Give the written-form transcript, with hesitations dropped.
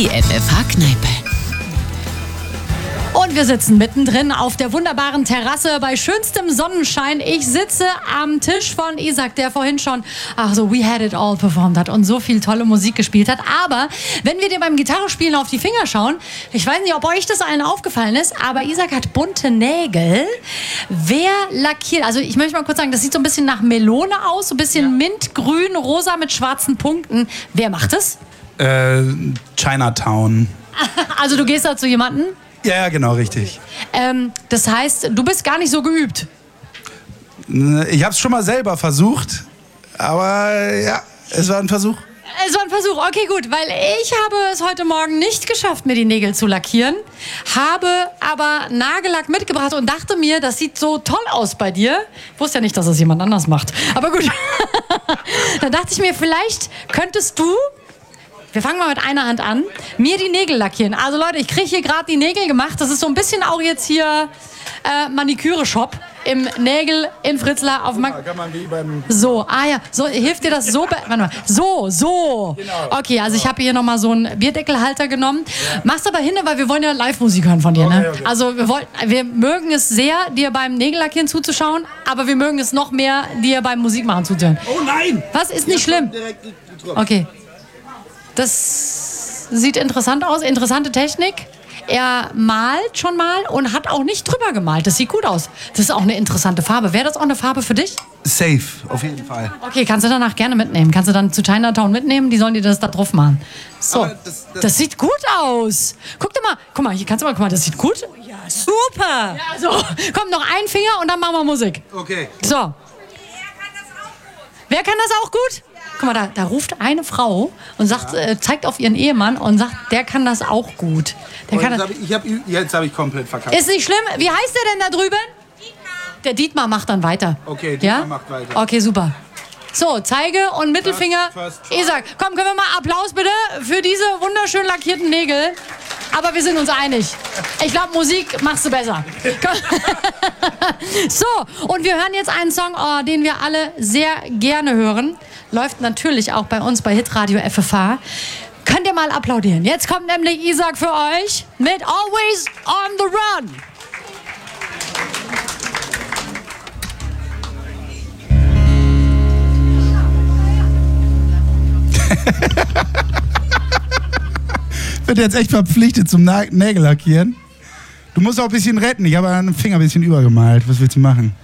Die FFH-Kneipe. Und wir sitzen mittendrin auf der wunderbaren Terrasse bei schönstem Sonnenschein. Ich sitze am Tisch von Isaac, der vorhin schon We Had It All performt hat und so viel tolle Musik gespielt hat. Aber wenn wir dir beim Gitarrespielen auf die Finger schauen, ich weiß nicht, ob euch das allen aufgefallen ist, aber Isaac hat bunte Nägel. Wer lackiert? Also ich möchte mal kurz sagen, das sieht so ein bisschen nach Melone aus, so ein bisschen mintgrün, rosa mit schwarzen Punkten. Wer macht das? Chinatown. Also du gehst da zu jemandem? Ja, genau, richtig. Das heißt, du bist gar nicht so geübt. Ich habe es schon mal selber versucht, aber ja, es war ein Versuch. Es war ein Versuch, okay, gut, weil ich habe es heute Morgen nicht geschafft, mir die Nägel zu lackieren, habe aber Nagellack mitgebracht und dachte mir, das sieht so toll aus bei dir. Ich wusste ja nicht, dass das jemand anders macht, aber gut. Dann dachte ich mir, vielleicht könntest du, wir fangen mal mit einer Hand an, mir die Nägel lackieren. Also Leute, ich kriege hier gerade die Nägel gemacht. Das ist so ein bisschen auch jetzt hier Maniküre-Shop im Nägel in Fritzlar auf kann man wie beim So, so hilft dir das so? Warte mal, so. Genau. Okay, also ich habe hier nochmal so einen Bierdeckelhalter genommen. Ja. Mach's aber hin, weil wir wollen ja Live-Musik hören von dir, ne? Okay. Also wir mögen es sehr, dir beim Nägellackieren zuzuschauen, aber wir mögen es noch mehr, dir beim Musikmachen zuzuhören. Oh nein! Was ist nicht schlimm? Okay. Das sieht interessant aus, interessante Technik. Er malt schon mal und hat auch nicht drüber gemalt. Das sieht gut aus. Das ist auch eine interessante Farbe. Wäre das auch eine Farbe für dich? Safe, auf jeden Fall. Okay, kannst du danach gerne mitnehmen. Kannst du dann zu Chinatown mitnehmen? Die sollen dir das da drauf machen. So, das sieht gut aus. Guck mal, hier kannst du mal, guck mal, das sieht gut. Ja, super. Ja, so, komm, noch ein Finger und dann machen wir Musik. Okay. So. Wer kann das auch gut? Guck mal, da ruft eine Frau und sagt, zeigt auf ihren Ehemann und sagt, der kann das auch gut. Jetzt hab ich komplett verkackt. Ist nicht schlimm. Wie heißt der denn da drüben? Dietmar. Der Dietmar macht dann weiter. Okay, Dietmar macht weiter. Okay, super. So, Zeige und Mittelfinger. Isaac, komm, können wir mal Applaus bitte für diese wunderschön lackierten Nägel. Aber wir sind uns einig. Ich glaube, Musik machst du besser. So, und wir hören jetzt einen Song, den wir alle sehr gerne hören. Läuft natürlich auch bei uns bei Hitradio FFH. Könnt ihr mal applaudieren. Jetzt kommt nämlich Isaac für euch mit Always on the Run. Ich bin jetzt echt verpflichtet zum Nägel lackieren. Du musst auch ein bisschen retten. Ich habe einen Finger ein bisschen übergemalt. Was willst du machen?